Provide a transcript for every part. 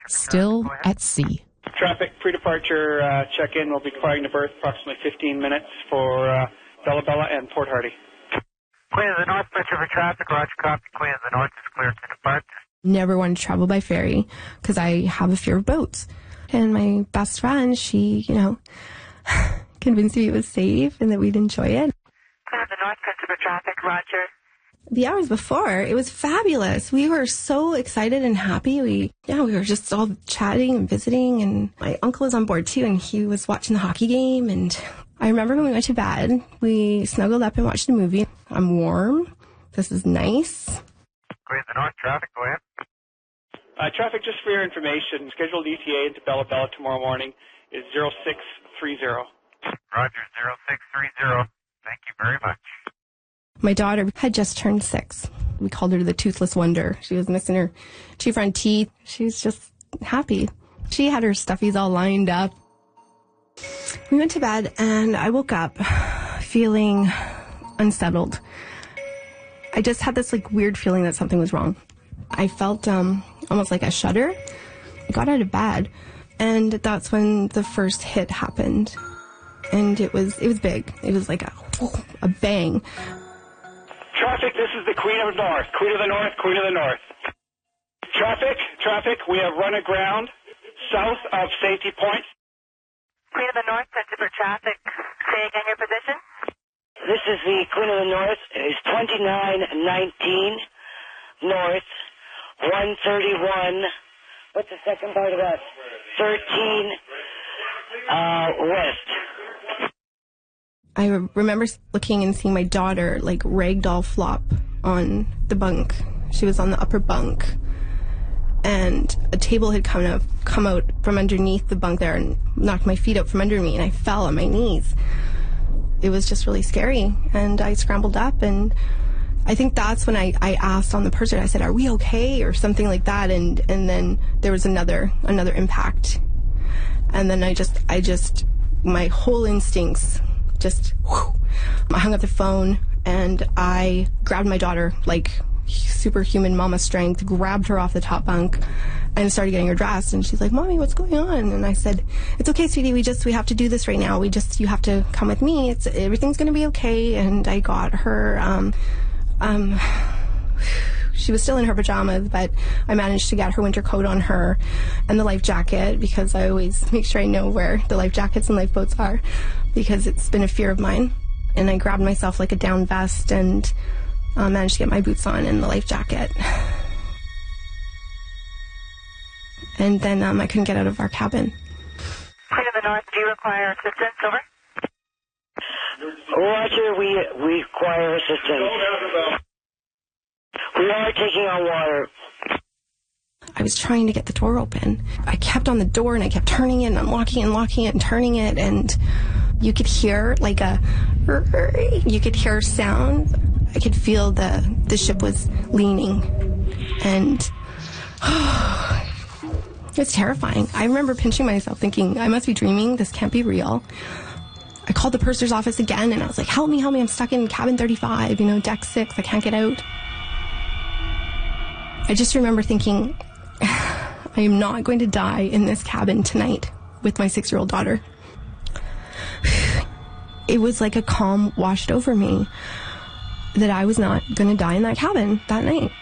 Still at sea. Traffic pre-departure check-in will be departing the berth approximately 15 minutes for Bella Bella and Port Hardy. Queen of the North, picture for traffic, roger, copy. Queen of the North is clear to depart. Never wanted to travel by ferry because I have a fear of boats. And my best friend, she, convinced me it was safe and that we'd enjoy it. Queen of the North, picture for traffic, roger. The hours before, it was fabulous. We were so excited and happy. We were just all chatting and visiting, and my uncle was on board too, and he was watching the hockey game. And I remember when we went to bed, we snuggled up and watched a movie. I'm warm. This is nice. Queen of the North, traffic, go ahead. Traffic, just for your information, scheduled ETA into Bella Bella tomorrow morning is 0630. Roger, 0630. Thank you very much. My daughter had just turned 6. We called her the Toothless Wonder. She was missing her 2 front teeth. She was just happy. She had her stuffies all lined up. We went to bed, and I woke up feeling unsettled. I just had this weird feeling that something was wrong. I felt almost like a shudder. I got out of bed, and that's when the first hit happened. And it was big. It was like a bang. Traffic, this is the Queen of the North. Queen of the North, Queen of the North. Traffic, we have run aground south of Safety Point. Queen of the North, picture for traffic. Say again your position. This is the Queen of the North. It's 2919 North, 131. What's the second part of that? 13 West. I remember looking and seeing my daughter ragdoll flop on the bunk. She was on the upper bunk, and a table had come out from underneath the bunk there and knocked my feet out from under me, and I fell on my knees. It was just really scary, and I scrambled up, and I think that's when I asked on the purser. I said, "Are we okay?" or something like that, and then there was another impact, and then I just my whole instincts just I hung up the phone, and I grabbed my daughter superhuman mama strength, grabbed her off the top bunk and started getting her dressed. And she's like, "Mommy, what's going on?" And I said, "It's okay, sweetie, we have to do this right now. You have to come with me. Everything's going to be okay." And I got her she was still in her pajamas, but I managed to get her winter coat on her and the life jacket, because I always make sure I know where the life jackets and lifeboats are, because it's been a fear of mine. And I grabbed myself a down vest and managed to get my boots on and the life jacket. And then I couldn't get out of our cabin. Queen of the North, do you require assistance? Over. Roger, we require assistance. We are taking on water. I was trying to get the door open. I kept on the door, and I kept turning it and unlocking and locking it and turning it, and you could hear sound. I could feel the ship was leaning, and it was terrifying. I remember pinching myself thinking, I must be dreaming. This can't be real. I called the purser's office again, and I was like, help me, I'm stuck in cabin 35, deck 6, I can't get out. I just remember thinking, I am not going to die in this cabin tonight with my 6-year-old daughter. It was like a calm washed over me that I was not going to die in that cabin that night.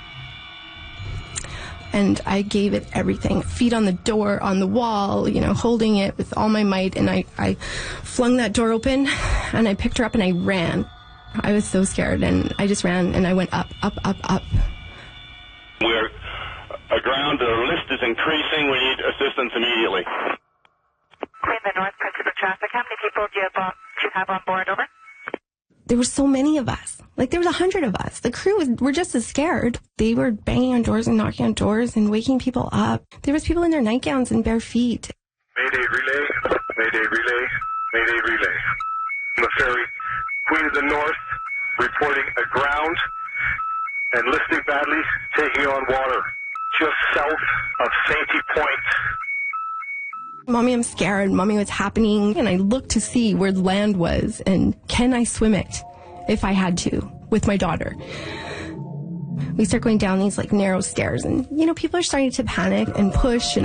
And I gave it everything. Feet on the door, on the wall, holding it with all my might. And I flung that door open, and I picked her up and I ran. I was so scared, and I just ran, and I went up, up, up, up. We're aground. The list is increasing. We need assistance immediately. Queen of the North, principal traffic. How many people do you have on board? Over. There were so many of us. There was 100 of us. The crew were just as scared. They were banging on doors and knocking on doors and waking people up. There was people in their nightgowns and bare feet. Mayday relay, mayday relay, mayday relay. The ferry Queen of the North reporting aground and listing badly, taking on water just south of Safety Point. Mommy, I'm scared. Mommy, what's happening? And I looked to see where the land was, and can I swim it if I had to with my daughter? we start going down these like narrow stairs, and people are starting to panic and push and